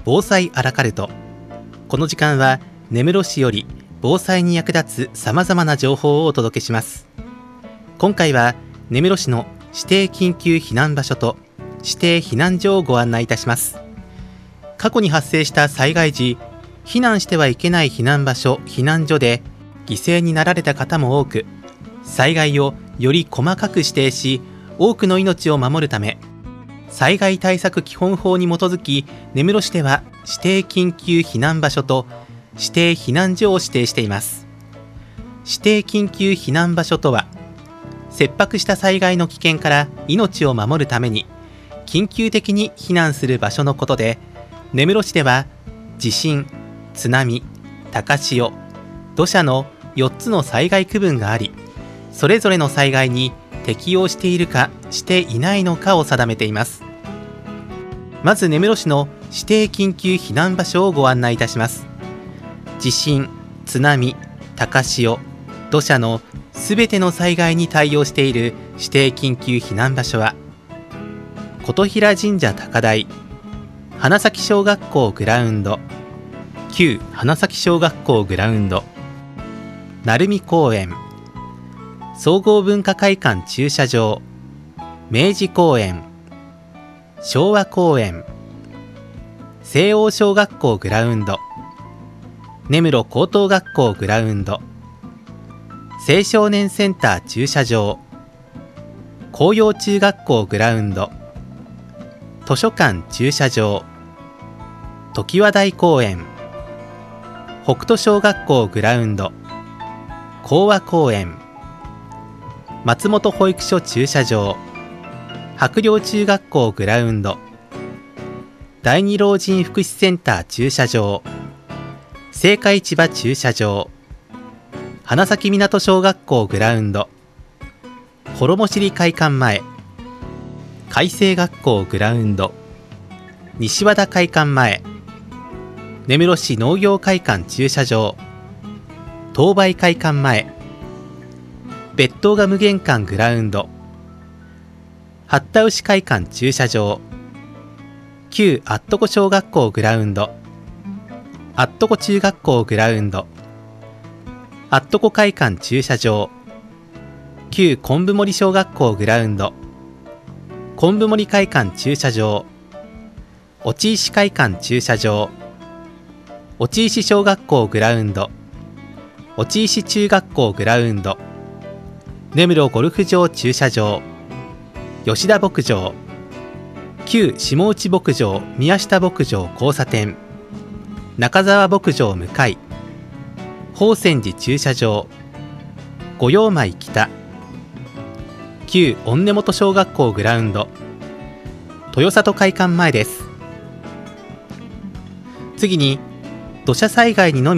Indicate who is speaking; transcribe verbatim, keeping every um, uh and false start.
Speaker 1: 防災アラカルト。この時間は根室市より防災に役立つさまざまな情報をお届けします。今回は根室市の指定緊急避難場所と指定避難所をご案内いたします。過去に発生した災害時、避難してはいけない避難場所、避難所で犠牲になられた方も多く、災害をより細かく指定し、多くの命を守るため、災害対策基本法に基づき、根室市では指定緊急避難場所と指定避難所を指定しています。指定緊急避難場所とは、切迫した災害の危険から命を守るために緊急的に避難する場所のことで、根室市では地震、津波、高潮、土砂のよっつの災害区分があり、それぞれの災害に適用しているかしていないのかを定めています。まず根室市の指定緊急避難場所をご案内いたします。地震、津波、高潮、土砂のすべての災害に対応している指定緊急避難場所は、琴平神社高台、花咲小学校グラウンド、旧花咲小学校グラウンド、鳴海公園、総合文化会館駐車場、明治公園、昭和公園、西欧小学校グラウンド、根室高等学校グラウンド、青少年センター駐車場、紅葉中学校グラウンド、図書館駐車場、常盤台公園、北斗小学校グラウンド、講和公園、松本保育所駐車場、白陵中学校グラウンド、第二老人福祉センター駐車場、青果市場駐車場、花咲港小学校グラウンド、衣尻会館前、海星学校グラウンド、西和田会館前、根室市農業会館駐車場、東梅会館前、別当が無限館グラウンド、八田牛会館駐車場、旧あっとこ小学校グラウンド、あっとこ中学校グラウンド、あっとこ会館駐車場、旧昆布森小学校グラウンド、昆布森会館駐車場、落石会館駐車場、落石小学校グラウンド、落石中学校グラウンド、根室ゴルフ場駐車場、吉田牧場、旧下内牧場宮下牧場交差点、中沢牧場向かい、宝泉寺駐車場、五葉米北、旧御根本小学校グラウンド、豊里会館前です。次に土砂災害にのみ